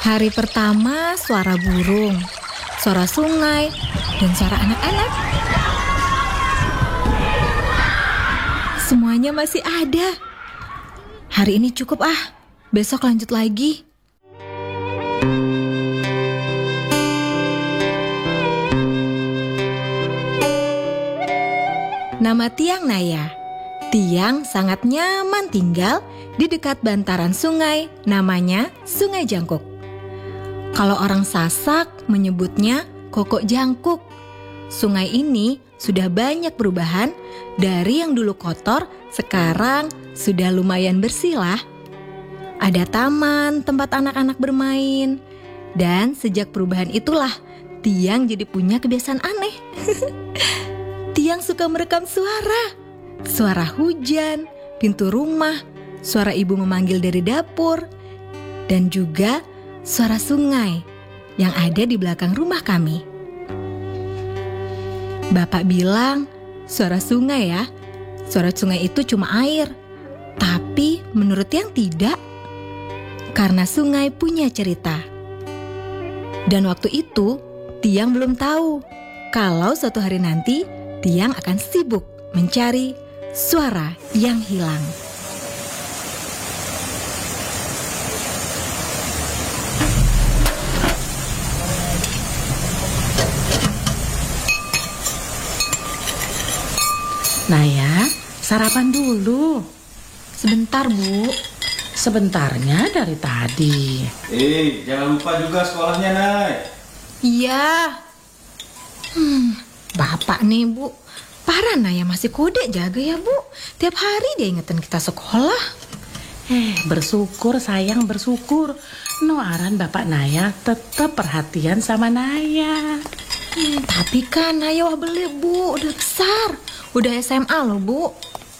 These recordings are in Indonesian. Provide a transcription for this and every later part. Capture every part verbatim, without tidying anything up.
Hari pertama suara burung, suara sungai, dan suara anak-anak. Semuanya masih ada. Hari ini cukup ah, besok lanjut lagi. Nama Tiang Naya. Tiang sangat nyaman tinggal di dekat bantaran sungai, namanya Sungai Jangkuk. Kalau orang Sasak menyebutnya Kokok Jangkuk. Sungai ini sudah banyak perubahan, dari yang dulu kotor, sekarang sudah lumayan bersih lah. Ada taman tempat anak-anak bermain. Dan sejak perubahan itulah, Tiang jadi punya kebiasaan aneh. Tiang suka merekam suara. Suara hujan, pintu rumah, suara ibu memanggil dari dapur, dan juga suara sungai yang ada di belakang rumah kami. Bapak bilang, suara sungai ya, suara sungai itu cuma air. Tapi menurut Tiang tidak, karena sungai punya cerita. Dan waktu itu, Tiang belum tahu kalau suatu hari nanti Tiang akan sibuk mencari suara yang hilang. Naya, sarapan dulu. Sebentar, Bu. Sebentarnya dari tadi. Eh, jangan lupa juga sekolahnya, Nay. Iya. Hmm, Bapak nih, Bu. Parah Naya masih kode jaga ya, Bu. Tiap hari dia ingetin kita sekolah. Eh, bersyukur sayang, bersyukur. No aran Bapak Naya tetap perhatian sama Naya. Hmm, tapi kan Naya wah beli, Bu. Udah besar. Udah S M A loh, Bu.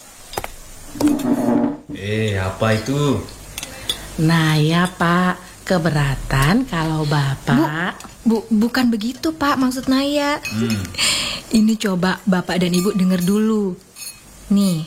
Eh, apa itu? Naya, Pak, keberatan kalau Bapak... Bu, bu bukan begitu, Pak, maksud Naya. Hmm. Ini coba Bapak dan Ibu denger dulu. Nih.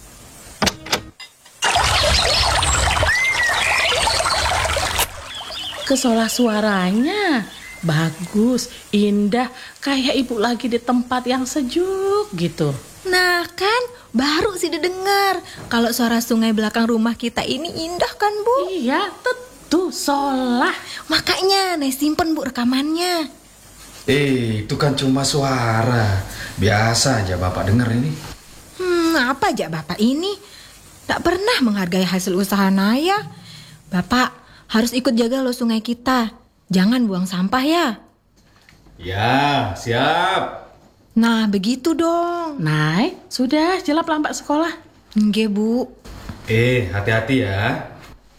Kesolah suaranya bagus, indah, kayak Ibu lagi di tempat yang sejuk gitu. Nah kan, baru sih didengar. Kalau suara sungai belakang rumah kita ini indah kan, Bu? Iya, tentu, solah. Makanya, Naya simpen, Bu, rekamannya. Eh, itu kan cuma suara. Biasa aja Bapak denger ini. Hmm, apa aja Bapak ini? Tak pernah menghargai hasil usaha Naya. Bapak harus ikut jaga loh sungai kita. Jangan buang sampah ya. Ya, siap. Nah, begitu dong. Nay, sudah jelap lambat sekolah. Nggih, Bu. Eh, hati-hati ya.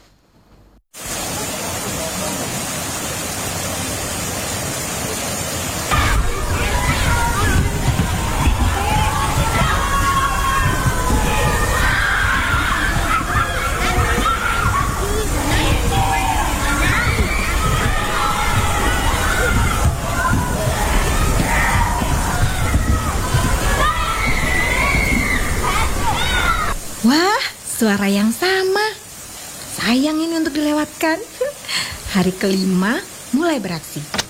Wah, suara yang sama. Sayang ini untuk dilewatkan. Hari kelima mulai beraksi.